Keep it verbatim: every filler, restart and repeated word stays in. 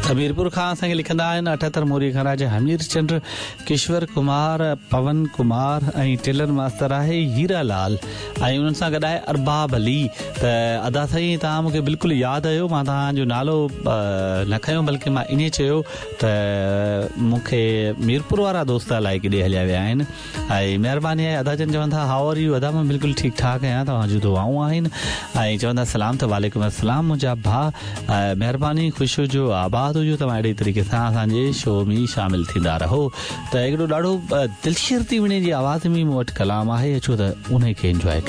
हमीरपुर खां असांखे लिखंदा आहिनि अठहतरि मोरी खां राजा हमीर चंद्र किश्वर कुमार पवन कुमार ऐं टेलर मास्टर आहे हीरालाल ऐं उन्हनि सां गॾु आहे अरबाब अली। त अदा साईं तव्हां मूंखे बिल्कुलु यादि आयो, मां तव्हांजो नालो न खयो बल्कि मां ईअं चयो त मूंखे मीरपुर वारा दोस्त अलाए किथे हलिया विया आहिनि। ऐं महिरबानी आहे अदा जन चवनि था हाउ आर यू, अदा मां बिल्कुलु ठीकु ठाक आहियां, तव्हांजूं दुआऊं आहिनि। ऐं चवंदा सलाम त वालेकुम अस्सलाम मुंहिंजा भाउ, महिरबानी ख़ुशि हुजो आबाद हुजो, तव्हां अहिड़े तरीक़े सां असांजे शो में शामिल थींदा रहो। त हिकिड़ो ॾाढो दिलशीर थी वञे जी आवाज़ में मूं वटि कलाम आहे, अचो त उन खे इंजॉय